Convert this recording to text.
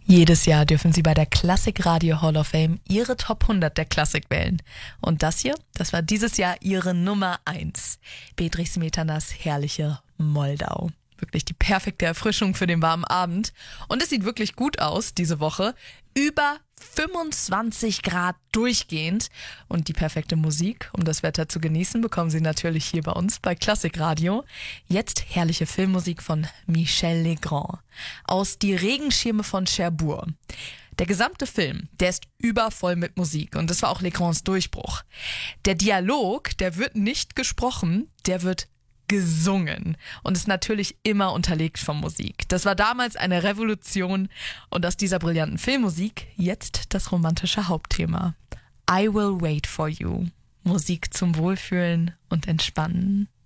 Jedes Jahr dürfen Sie bei der Klassik Radio Hall of Fame Ihre Top 100 der Klassik wählen. Und das hier, das war dieses Jahr Ihre Nummer 1. Bedřich Smetanas herrliche Moldau. Wirklich die perfekte Erfrischung für den warmen Abend. Und es sieht wirklich gut aus diese Woche. Über 25 Grad durchgehend. Und die perfekte Musik, um das Wetter zu genießen, bekommen Sie natürlich hier bei uns bei Klassik Radio. Jetzt herrliche Filmmusik von Michel Legrand aus Die Regenschirme von Cherbourg. Der gesamte Film, der ist übervoll mit Musik und das war auch Legrands Durchbruch. Der Dialog, der wird nicht gesprochen, der wird gesungen und ist natürlich immer unterlegt von Musik. Das war damals eine Revolution und aus dieser brillanten Filmmusik jetzt das romantische Hauptthema. I Will Wait For You. Musik zum Wohlfühlen und Entspannen.